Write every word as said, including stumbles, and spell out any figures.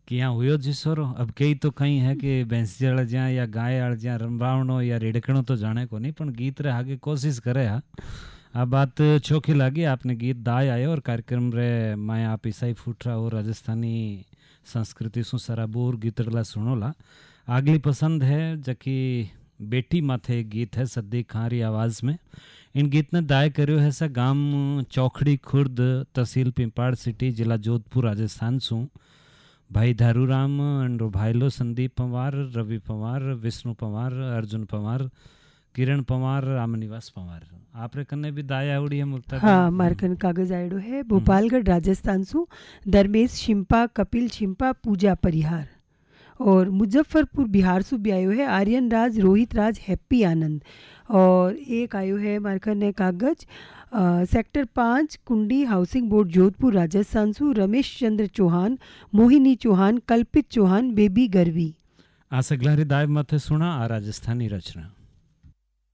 कि यहाँ हुयो जिसोरो अब कई तो कहीं है कि भैंसी आड़ ज्या या गाय आड़ ज्या रंबावणो या रेड़कणो तो जाने को नहीं, पण गीत रे आगे कोशिश करे हा। आ बात चोखी लगी, आपने गीत दाय आयो और कार्यक्रम रे मैं आप ईसाई फूटरा और राजस्थानी संस्कृति सु सराबोर गीतड़ला सुनोला। अगली पसंद है जकी बेटी माथे गीत है सद्दी खारी आवाज़ में। इन गीत ने दाय करियो है सा गाम चौखड़ी खुर्द तहसील पिंपाड़ सिटी जिला जोधपुर राजस्थान सु भाई धारूराम अंडो भाईलो संदीप पंवार, रवि पंवार, विष्णु पंवार, अर्जुन पंवार, किरण पंवार, रामनिवास पंवार। आपरे कन्ने भी दाय आवड़ी है मुक्ता? हाँ, मारकन कागज आयडो है भोपालगढ़ राजस्थान सु धर्मेश शिंपा, कपिल शिंपा, पूजा परिहार। और मुजफ्फरपुर बिहार सु भी आयो है आर्यन राज, रोहित राज, हैप्पी आनंद। और एक आयो है मारकन ने कागज आ, सेक्टर पाँच कुंडी हाउसिंग बोर्ड जोधपुर राजस्थान सु रमेश चंद्र चौहान, मोहिनी चौहान, कल्पित चौहान, बेबी गरवी। आ सगलारी दाय मथे सुना आ राजस्थानी रचना।